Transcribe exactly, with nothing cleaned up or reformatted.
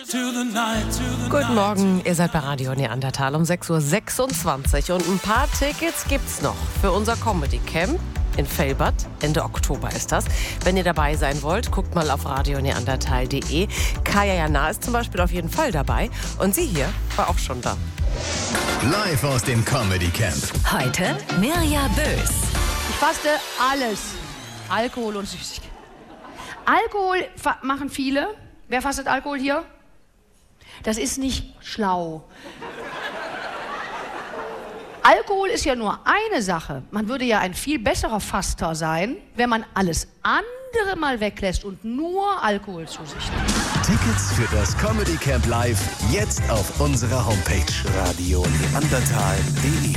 Guten Morgen, ihr seid bei Radio Neandertal um sechs Uhr sechsundzwanzig und ein paar Tickets gibt's noch für unser Comedy Camp in Velbert. Ende Oktober ist das. Wenn ihr dabei sein wollt, guckt mal auf radio neandertal punkt de. Kaya Jana ist zum Beispiel auf jeden Fall dabei und sie hier war auch schon da. Live aus dem Comedy Camp. Heute Mirja Bös. Ich faste alles. Alkohol und Süßigkeiten. Alkohol fa- machen viele. Wer fastet Alkohol hier? Das ist nicht schlau. Alkohol ist ja nur eine Sache. Man würde ja ein viel besserer Faster sein, wenn man alles andere mal weglässt und nur Alkohol zu sich nimmt. Tickets für das Comedy Camp Live jetzt auf unserer Homepage radio neandertal punkt de.